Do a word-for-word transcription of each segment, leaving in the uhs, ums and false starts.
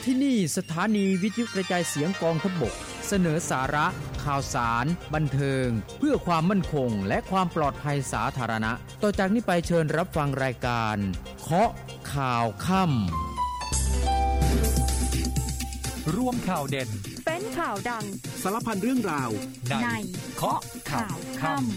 ที่นี่สถานีวิทยุกระจายเสียงกองทัพบกเสนอสาระข่าวสารบันเทิงเพื่อความมั่นคงและความปลอดภัยสาธารณะต่อจากนี้ไปเชิญรับฟังรายการเคาะข่าวค่ำรวมข่าวเด่นเป็นข่าวดังสารพันเรื่องราวในเคาะข่าวค่ำ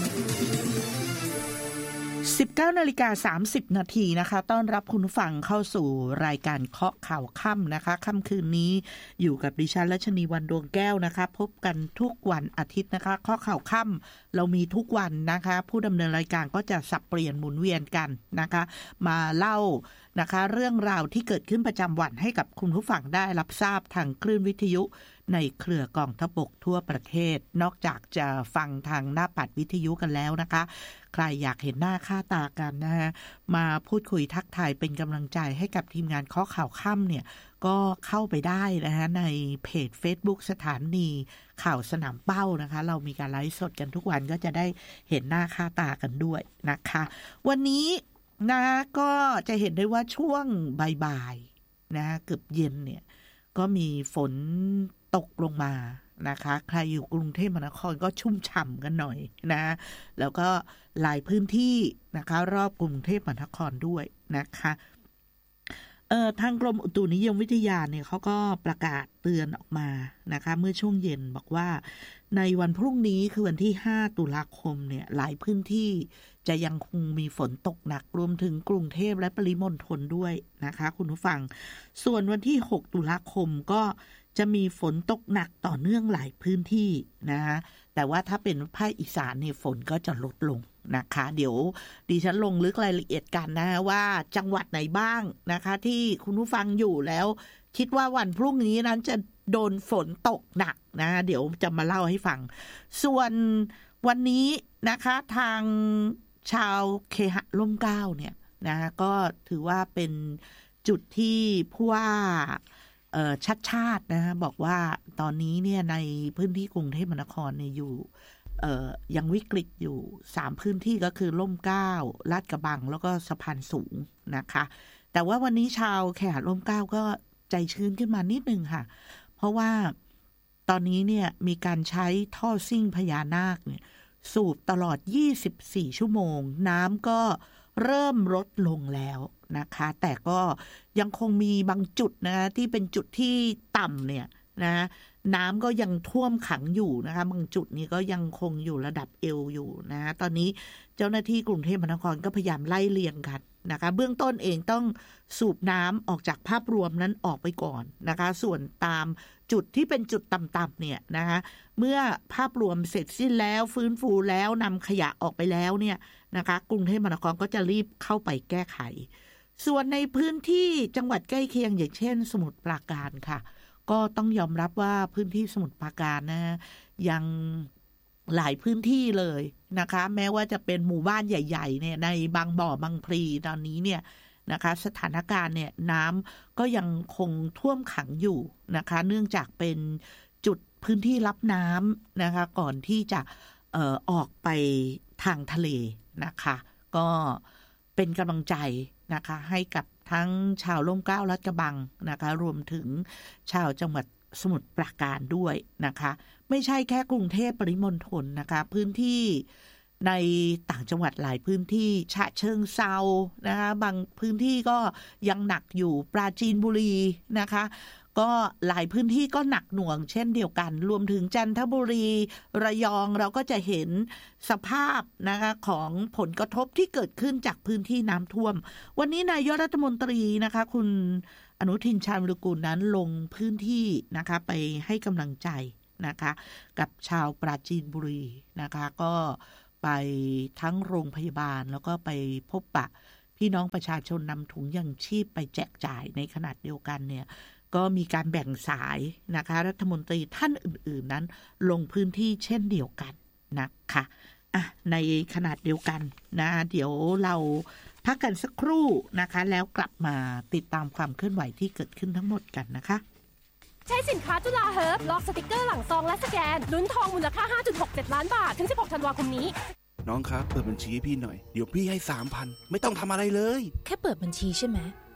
สิบเก้านาฬิกาสามสิบนาทีนะคะต้อนรับคุณผู้ฟังเข้าสู่รายการเคาะข่าวค่ำนะคะค่ำคืนนี้อยู่กับดิฉันรัชนีวรรณดวงแก้วนะคะพบกันทุกวันอาทิตย์นะคะเคาะข่าวค่ำเรามีทุกวันนะคะผู้ดำเนินรายการก็จะสับเปลี่ยนหมุนเวียนกันนะคะมาเล่านะคะเรื่องราวที่เกิดขึ้นประจำวันให้กับคุณผู้ฟังได้รับทราบทางคลื่นวิทยุในเครือกองทัพบกทั่วประเทศนอกจากจะฟังทางหน้าปัดวิทยุกันแล้วนะคะใครอยากเห็นหน้าค่าตากันนะฮะมาพูดคุยทักทายเป็นกำลังใจให้กับทีมงานเคาะข่าวค่ำเนี่ยก็เข้าไปได้นะฮะในเพจ Facebook สถานีข่าวสนามเป้านะคะเรามีการไลฟ์สดกันทุกวันก็จะได้เห็นหน้าค่าตากันด้วยนะคะวันนี้นะก็จะเห็นได้ว่าช่วงบ่ายๆนะเกือบเย็นเนี่ยก็มีฝนตกลงมานะคะใครอยู่กรุงเทพมหานครก็ชุ่มฉ่ำกันหน่อยนะแล้วก็หลายพื้นที่นะคะรอบกรุงเทพมหานครด้วยนะคะเอ่อทางกรมอุตุนิยมวิทยาเนี่ยเขาก็ประกาศเตือนออกมานะคะเมื่อช่วงเย็นบอกว่าในวันพรุ่งนี้คือวันที่ห้าตุลาคมเนี่ยหลายพื้นที่จะยังคงมีฝนตกหนักรวมถึงกรุงเทพและปริมณฑลด้วยนะคะคุณผู้ฟังส่วนวันที่หกตุลาคมก็จะมีฝนตกหนักต่อเนื่องหลายพื้นที่นะคะแต่ว่าถ้าเป็นภาคอีสานเนี่ยฝนก็จะลดลงนะคะเดี๋ยวดิฉันลงลึกรายละเอียดกันนะว่าจังหวัดไหนบ้างนะคะที่คุณผู้ฟังอยู่แล้วคิดว่าวันพรุ่งนี้นั้นจะโดนฝนตกหนักนะเดี๋ยวจะมาเล่าให้ฟังส่วนวันนี้นะคะทางชาวเคหะร่มเกล้าเนี่ยนะก็ถือว่าเป็นจุดที่ผู้ว่าชัดชาตินะบอกว่าตอนนี้เนี่ยในพื้นที่กรุงเทพมหานครเนี่ยอยู่ยังวิกฤตอยู่สามพื้นที่ก็คือร่มเกล้าลาดกระบังแล้วก็สะพานสูงนะคะแต่ว่าวันนี้ชาวแขกร่มเกล้าก็ใจชื้นขึ้นมานิดนึงค่ะเพราะว่าตอนนี้เนี่ยมีการใช้ท่อซิ่งพญานาคเนี่ยสูบตลอดยี่สิบสี่ชั่วโมงน้ำก็เริ่มลดลงแล้วนะคะแต่ก็ยังคงมีบางจุดนะที่เป็นจุดที่ต่ำเนี่ยนะน้ำก็ยังท่วมขังอยู่นะคะบางจุดนี้ก็ยังคงอยู่ระดับเอวอยู่นะตอนนี้เจ้าหน้าที่กรุงเทพมหานครก็พยายามไล่เลียงกันนะคะเบื้องต้นเองต้องสูบน้ำออกจากภาพรวมนั้นออกไปก่อนนะคะส่วนตามจุดที่เป็นจุดต่ำๆเนี่ยนะคะเมื่อภาพรวมเสร็จสิ้นแล้วฟื้นฟูแล้วนำขยะออกไปแล้วเนี่ยนะคะกรุงเทพมหานครก็จะรีบเข้าไปแก้ไขส่วนในพื้นที่จังหวัดใกล้เคียงอย่างเช่นสมุทรปราการค่ะก็ต้องยอมรับว่าพื้นที่สมุทรปราการนะยังหลายพื้นที่เลยนะคะแม้ว่าจะเป็นหมู่บ้านใหญ่ๆเนี่ยในบางบ่อบางพลีตอนนี้เนี่ยนะคะสถานการณ์เนี่ยน้ำก็ยังคงท่วมขังอยู่นะคะเนื่องจากเป็นจุดพื้นที่รับน้ำนะคะก่อนที่จะเอ่อออกไปทางทะเลนะคะก็เป็นกำลังใจนะคะให้กับทั้งชาวร่มเกล้าลาดกระบังนะคะรวมถึงชาวจังหวัดสมุทรปราการด้วยนะคะไม่ใช่แค่กรุงเทพปริมณฑลนะคะพื้นที่ในต่างจังหวัดหลายพื้นที่ฉะเชิงเทรานะคะบางพื้นที่ก็ยังหนักอยู่ปราจีนบุรีนะคะก็หลายพื้นที่ก็หนักหน่วงเช่นเดียวกันรวมถึงจันทบุรีระยองเราก็จะเห็นสภาพนะคะของผลกระทบที่เกิดขึ้นจากพื้นที่น้ำท่วมวันนี้นายกรัฐมนตรีนะคะคุณอนุทินชาญวิรากูลนั้นลงพื้นที่นะคะไปให้กำลังใจนะคะกับชาวปราจีนบุรีนะคะก็ไปทั้งโรงพยาบาลแล้วก็ไปพบปะพี่น้องประชาชนนำถุงยังชีพไปแจกจ่ายในขณะเดียวกันเนี่ยก็มีการแบ่งสายนะคะรัฐมนตรีท่านอื่นๆนั้นลงพื้นที่เช่นเดียวกันนะคะอ่ะในขณะเดียวกันนะเดี๋ยวเราพักกันสักครู่นะคะแล้วกลับมาติดตามความเคลื่อนไหวที่เกิดขึ้นทั้งหมดกันนะคะใช้สินค้าจุฬาเฮิร์บล็อกสติกเกอร์หลังซองและสแกนลุ้นทองมูลค่า ห้าจุดหกเจ็ด ล้านบาทถึงสิบหกธันวาคมนี้น้องครับเปิดบัญชีให้พี่หน่อยเดี๋ยวพี่ให้ สามพัน ไม่ต้องทำอะไรเลยแค่เปิดบัญชีใช่ไหม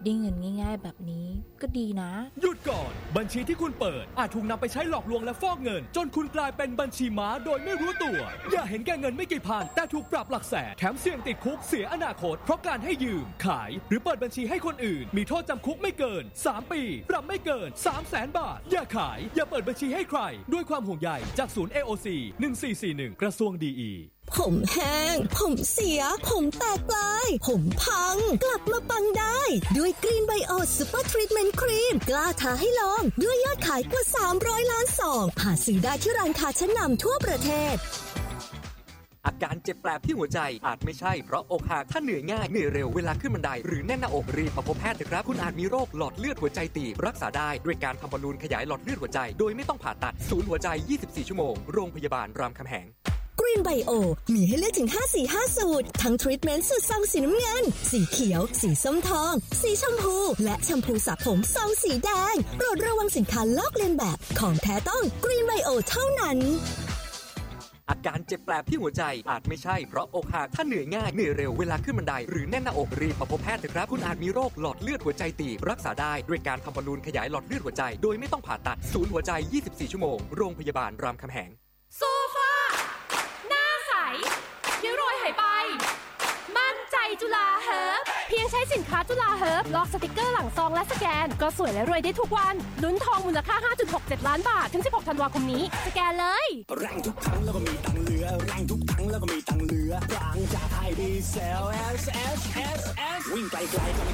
ได้เงินง่ายๆแบบนี้ก็ดีนะหยุดก่อนบัญชีที่คุณเปิดอาจถูกนำไปใช้หลอกลวงและฟอกเงินจนคุณกลายเป็นบัญชีม้าโดยไม่รู้ตัวอย่าเห็นแก่เงินไม่กี่พันแต่ถูกปรับหลักแสนแถมเสี่ยงติดคุกเสียอนาคตเพราะการให้ยืมขายหรือเปิดบัญชีให้คนอื่นมีโทษจำคุกไม่เกินสามปีปรับไม่เกิน สามแสน บาทอย่าขายอย่าเปิดบัญชีให้ใครด้วยความห่วงใยจากศูนย์ เอ โอ ซี หนึ่งสี่สี่หนึ่งกระทรวงดีอีผมแห้งผมเสียผมแตกปลายผมพังกลับมาปังได้ด้วยกรีนไบโอซูเปอร์ทรีทเมนต์ครีมกล้าท้าให้ลองด้วยยอดขายกว่าสามร้อยล้านซองหาซื้อได้ที่ร้านค้าชั้นนำทั่วประเทศอาการเจ็บแปลบที่หัวใจอาจไม่ใช่เพราะอกหักถ้าเหนื่อยง่ายเหนื่อยเร็วเวลาขึ้นบันไดหรือแน่นหน้าอกรีบมาพบแพทย์เถอะครับคุณอาจมีโรคหลอดเลือดหัวใจตีบรักษาได้ด้วยการทำบอลลูนขยายหลอดเลือดหัวใจโดยไม่ต้องผ่าตัดศูนย์หัวใจยี่สิบสี่ชั่วโมงโรงพยาบาลรามคำแหงกรีนไบโอมีให้เลือกถึงห้าสีห้าสูตรทั้งทรีทเมนต์สูตรซองสีน้ำเงินสีเขียวสีส้มทองสีชมพูและแชมพูสระผมซองสีแดงโปรดระวังสินค้าลอกเลียนแบบของแท้ต้องกรีนไบโอเท่านั้นอาการเจ็บแปลบที่หัวใจอาจไม่ใช่เพราะอกหักถ้าเหนื่อยง่ายเหนื่อยเร็วเวลาขึ้นบันไดหรือแน่นหน้าอกรีบมาพบแพทย์เถอะครับคุณอาจมีโรคหลอดเลือดหัวใจตีบรักษาได้ด้วยการทำบอลลูนขยายหลอดเลือดหัวใจโดยไม่ต้องผ่าตัดศูนย์หัวใจยี่สิบสี่ชั่วโมงโรงพยาบาลรามคำแหงโซฟาหน้าใสริ้วรอยหายไปมั่นใจจุฬาเฮิร์บเพียงใช้สินค้าจุฬาเฮิร์บลอกสติกเกอร์หลังซองและสแกนก็สวยและรวยได้ทุกวันลุ้นทองมูลค่า ห้าจุดหกเจ็ด ล้านบาทถึงสิบหกธันวาคมนี้สแกนเลยแรงทุกครั้งแล้วก็มีตังเหลือแรงทุกครั้งแล้วก็มีตังเหลือบางจากไทยดีเซล เอส เอส เอส เอส วิ่งไกลๆ